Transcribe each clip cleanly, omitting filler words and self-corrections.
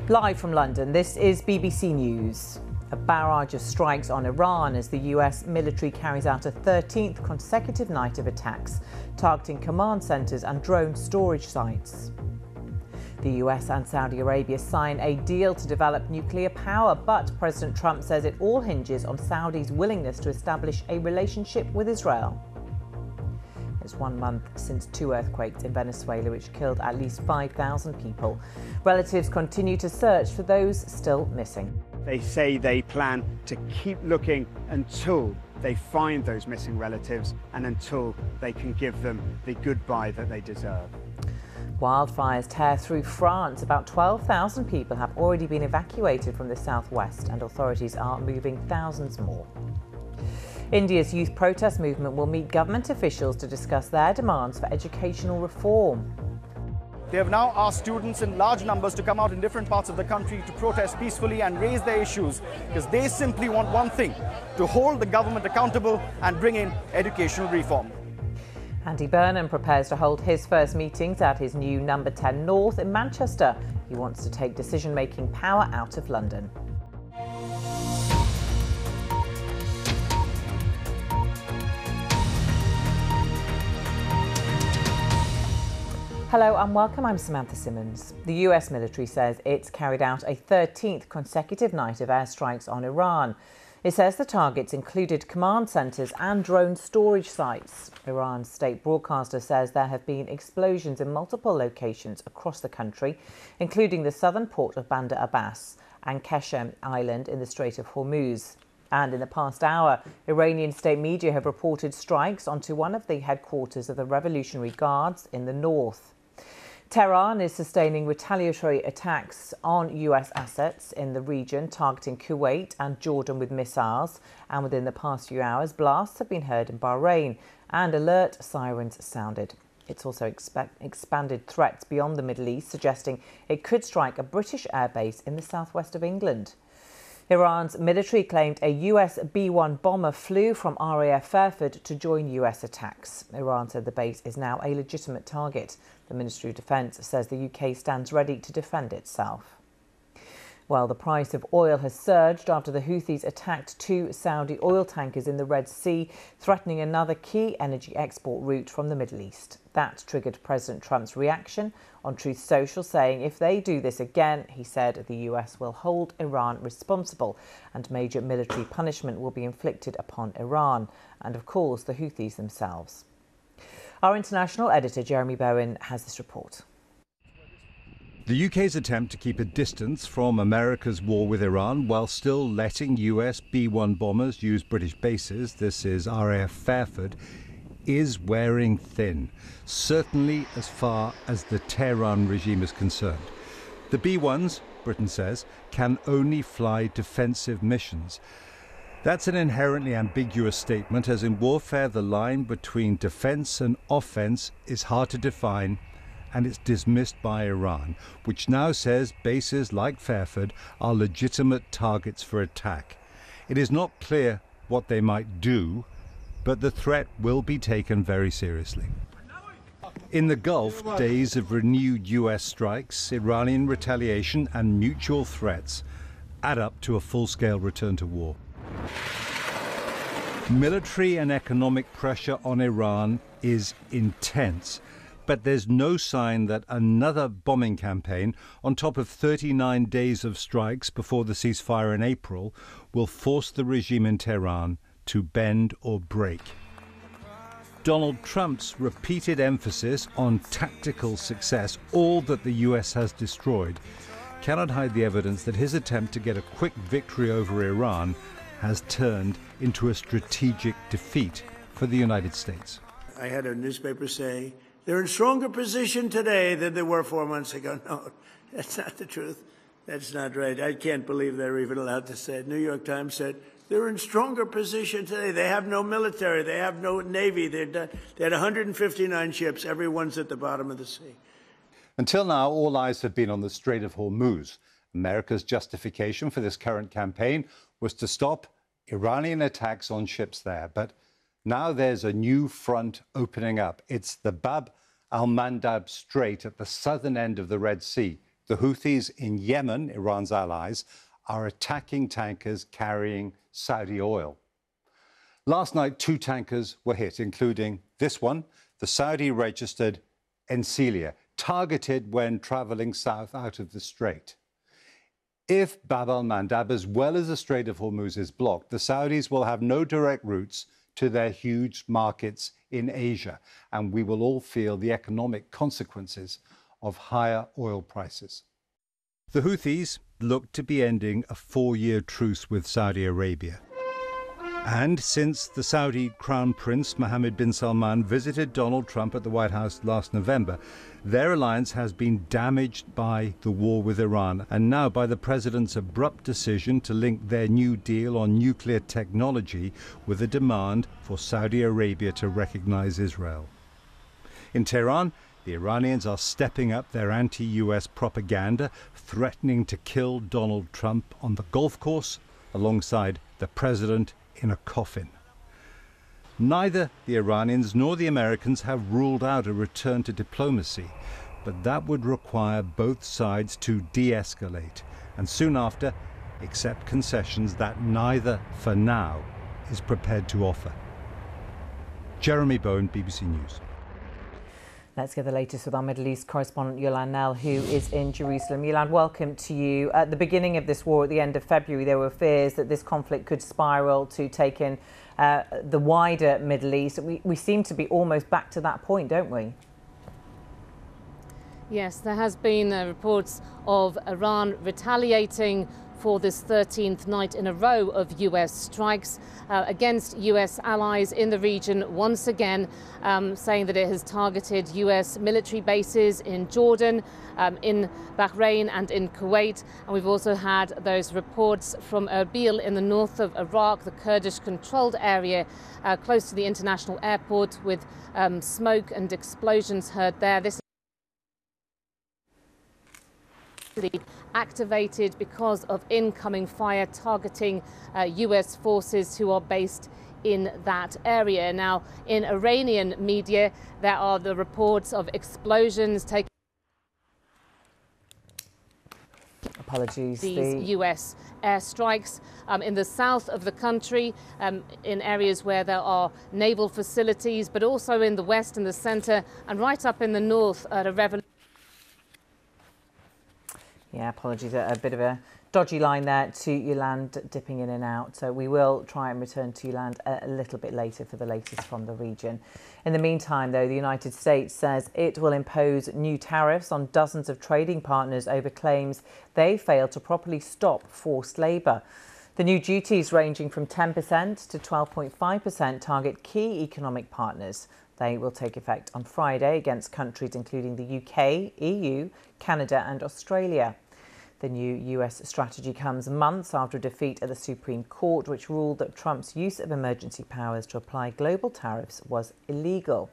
Live from London, this is BBC News. A barrage of strikes on Iran as the US military carries out a 13th consecutive night of attacks, targeting command centres and drone storage sites. The US and Saudi Arabia sign a deal to develop nuclear power, but President Trump says it all hinges on Saudi's willingness to establish a relationship with Israel. It's 1 month since 2 earthquakes in Venezuela, which killed at least 5,000 people. Relatives continue to search for those still missing. They say they plan to keep looking until they find those missing relatives and until they can give them the goodbye that they deserve. Wildfires tear through France. About 12,000 people have already been evacuated from the southwest, and authorities are moving thousands more. India's youth protest movement will meet government officials to discuss their demands for educational reform. They have now asked students in large numbers to come out in different parts of the country to protest peacefully and raise their issues, because they simply want one thing: to hold the government accountable and bring in educational reform. Andy Burnham prepares to hold his first meetings at his new Number 10 North in Manchester. He wants to take decision-making power out of London. Hello and welcome, I'm Samantha Simmons. The US military says it's carried out a 13th consecutive night of airstrikes on Iran. It says the targets included command centres and drone storage sites. Iran's state broadcaster says there have been explosions in multiple locations across the country, including the southern port of Bandar Abbas and Qeshm Island in the Strait of Hormuz. And in the past hour, Iranian state media have reported strikes onto one of the headquarters of the Revolutionary Guards in the north. Tehran is sustaining retaliatory attacks on US assets in the region, targeting Kuwait and Jordan with missiles. And within the past few hours, blasts have been heard in Bahrain and alert sirens sounded. It's also expanded threats beyond the Middle East, suggesting it could strike a British airbase in the southwest of England. Iran's military claimed a US B-1 bomber flew from RAF Fairford to join US attacks. Iran said the base is now a legitimate target. The Ministry of Defence says the UK stands ready to defend itself. Well, the price of oil has surged after the Houthis attacked 2 Saudi oil tankers in the Red Sea, threatening another key energy export route from the Middle East. That triggered President Trump's reaction on Truth Social, saying if they do this again, he said the US will hold Iran responsible and major military punishment will be inflicted upon Iran and, of course, the Houthis themselves. Our international editor, Jeremy Bowen, has this report. The UK's attempt to keep a distance from America's war with Iran while still letting US B-1 bombers use British bases, this is RAF Fairford, is wearing thin, certainly as far as the Tehran regime is concerned. The B-1s, Britain says, can only fly defensive missions. That's an inherently ambiguous statement, as in warfare the line between defence and offence is hard to define, and it's dismissed by Iran, which now says bases like Fairford are legitimate targets for attack. It is not clear what they might do, but the threat will be taken very seriously. In the Gulf, days of renewed US strikes, Iranian retaliation and mutual threats add up to a full-scale return to war. Military and economic pressure on Iran is intense, but there's no sign that another bombing campaign, on top of 39 days of strikes before the ceasefire in April, will force the regime in Tehran to bend or break. Donald Trump's repeated emphasis on tactical success, all that the US has destroyed, cannot hide the evidence that his attempt to get a quick victory over Iran has turned into a strategic defeat for the United States. I had a newspaper say, they're in stronger position today than they were 4 months ago. No, that's not the truth. That's not right. I can't believe they're even allowed to say it. New York Times said, they're in stronger position today. They have no military. They have no navy. They had 159 ships. Everyone's at the bottom of the sea. Until now, all eyes have been on the Strait of Hormuz. America's justification for this current campaign was to stop Iranian attacks on ships there. But now there's a new front opening up. It's the Bab al-Mandab Strait at the southern end of the Red Sea The Houthis in Yemen, Iran's allies, are attacking tankers carrying Saudi oil. Last night, 2 tankers were hit, including this one, the Saudi-registered Enselia, targeted when travelling south out of the Strait. If Bab al-Mandab, as well as the Strait of Hormuz, is blocked, the Saudis will have no direct routes to their huge markets in Asia, and we will all feel the economic consequences of higher oil prices. The Houthis look to be ending a 4-year truce with Saudi Arabia. And since the Saudi Crown Prince Mohammed bin Salman visited Donald Trump at the White House last November, their alliance has been damaged by the war with Iran and now by the president's abrupt decision to link their new deal on nuclear technology with a demand for Saudi Arabia to recognize Israel. In Tehran, the Iranians are stepping up their anti-US propaganda, threatening to kill Donald Trump on the golf course alongside the president in a coffin. Neither the Iranians nor the Americans have ruled out a return to diplomacy, but that would require both sides to de-escalate and soon after accept concessions that neither, for now, is prepared to offer. Jeremy Bowen, BBC News. Let's get the latest with our Middle East correspondent Yolande Knell, who is in Jerusalem. Yolande, welcome to you. At the beginning of this war, at the end of February, there were fears that this conflict could spiral to take in the wider Middle East. We seem to be almost back to that point, don't we? Yes, there has been reports of Iran retaliating for this 13th night in a row of US strikes against US allies in the region, once again saying that it has targeted US military bases in Jordan, in Bahrain and in Kuwait. And we've also had those reports from Erbil in the north of Iraq, the Kurdish-controlled area close to the international airport, with smoke and explosions heard there. This activated because of incoming fire targeting US forces who are based in that area. Now, in Iranian media, there are the reports of explosions taking these US airstrikes in the south of the country, in areas where there are naval facilities, but also in the west and the center, and right up in the north at a revolution. Yeah, apologies, a bit of a dodgy line there to Yolande, dipping in and out. So we will try and return to Yolande a little bit later for the latest from the region. In the meantime, though, the United States says it will impose new tariffs on dozens of trading partners over claims they failed to properly stop forced labour. The new duties, ranging from 10% to 12.5%, target key economic partners. They will take effect on Friday against countries including the UK, EU, Canada and Australia. The new US strategy comes months after a defeat at the Supreme Court, which ruled that Trump's use of emergency powers to apply global tariffs was illegal.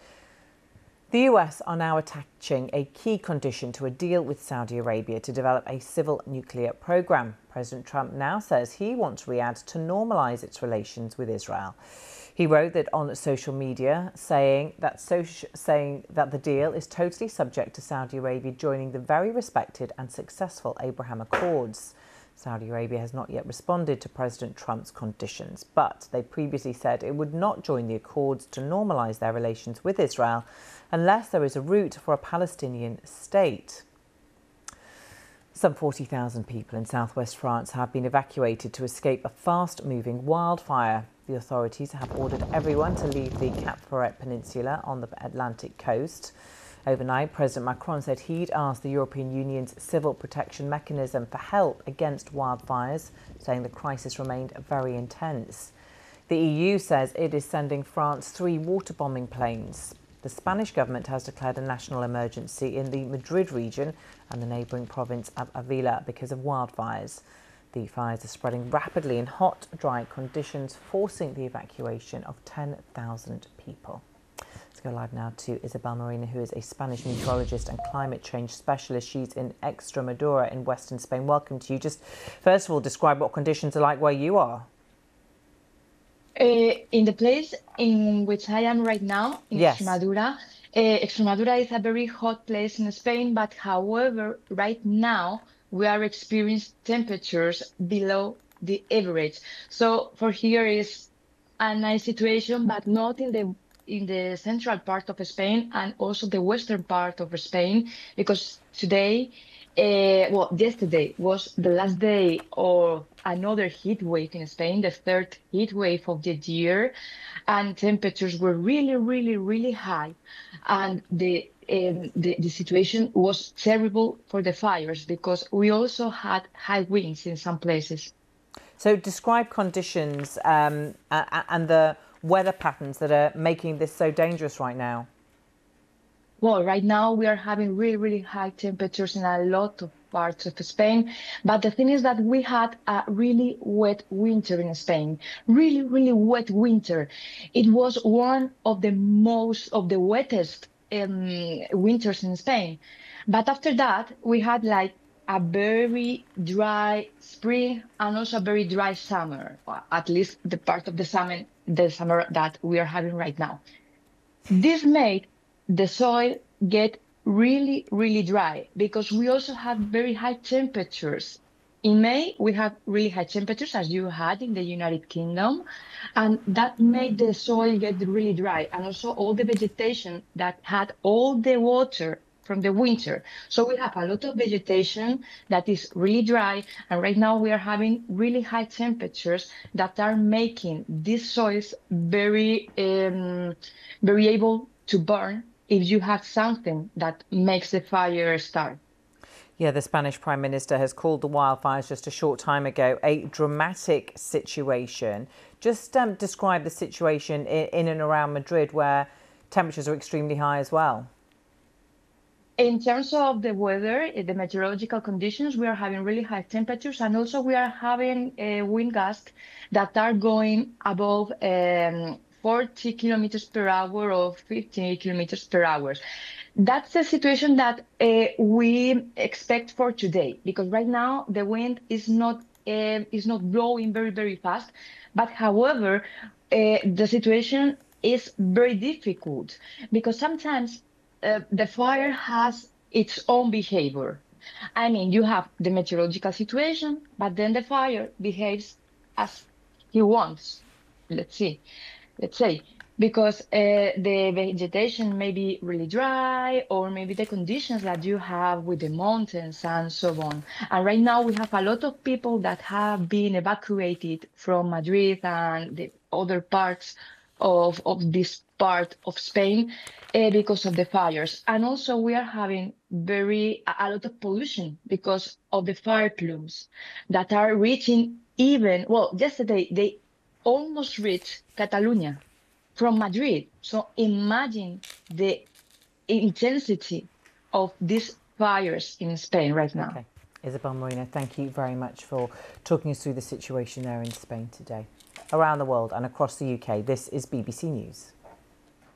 The US are now attaching a key condition to a deal with Saudi Arabia to develop a civil nuclear program. President Trump now says he wants Riyadh to normalize its relations with Israel. He wrote that on social media, saying that the deal is totally subject to Saudi Arabia joining the very respected and successful Abraham Accords. Saudi Arabia has not yet responded to President Trump's conditions, but they previously said it would not join the Accords to normalise their relations with Israel unless there is a route for a Palestinian state. Some 40,000 people in southwest France have been evacuated to escape a fast-moving wildfire. The authorities have ordered everyone to leave the Cap Ferret Peninsula on the Atlantic coast. Overnight, President Macron said he'd asked the European Union's civil protection mechanism for help against wildfires, saying the crisis remained very intense. The EU says it is sending France 3 water-bombing planes. The Spanish government has declared a national emergency in the Madrid region and the neighbouring province of Avila because of wildfires. The fires are spreading rapidly in hot, dry conditions, forcing the evacuation of 10,000 people. Let's go live now to Isabel Marina, who is a Spanish meteorologist and climate change specialist. She's in Extremadura in western Spain. Welcome to you. Just first of all, describe what conditions are like where you are. In the place in which I am right now, in Extremadura, Extremadura is a very hot place in Spain, but however, right now we are experiencing temperatures below the average. So for here is a nice situation, but not in the central part of Spain and also the western part of Spain, because today, yesterday was the last day of another heat wave in Spain, the third heat wave of the year, and temperatures were really, really, really high, and the situation was terrible for the fires because we also had high winds in some places. So describe conditions and the weather patterns that are making this so dangerous right now. Well, right now we are having really, really high temperatures in a lot of parts of Spain. But the thing is that we had a really wet winter in Spain, really, really wet winter. It was one of the wettest winters in Spain. But after that, we had like a very dry spring and also a very dry summer, or at least the part of the summer that we are having right now. This made the soil get really, really dry because we also have very high temperatures. In May, we have really high temperatures as you had in the United Kingdom, and that made the soil get really dry and also all the vegetation that had all the water from the winter. So we have a lot of vegetation that is really dry, and right now we are having really high temperatures that are making these soils very able to burn if you have something that makes the fire start. Yeah, the Spanish Prime Minister has called the wildfires just a short time ago a dramatic situation. Just describe the situation in and around Madrid, where temperatures are extremely high as well. In terms of the weather, the meteorological conditions, we are having really high temperatures, and also we are having wind gusts that are going above 40 kilometers per hour or 50 kilometers per hour. That's the situation that we expect for today, because right now the wind is not blowing very, very fast. But however, the situation is very difficult because sometimes the fire has its own behavior. I mean, you have the meteorological situation, but then the fire behaves as he wants. Let's say, because the vegetation may be really dry, or maybe the conditions that you have with the mountains and so on. And right now we have a lot of people that have been evacuated from Madrid and the other parts of this part of Spain because of the fires. And also we are having a lot of pollution because of the fire plumes that are reaching yesterday they almost reached Catalonia from Madrid. So imagine the intensity of these fires in Spain right now. Okay. Isabel Marina, thank you very much for talking us through the situation there in Spain today. Around the world and across the UK, this is BBC News.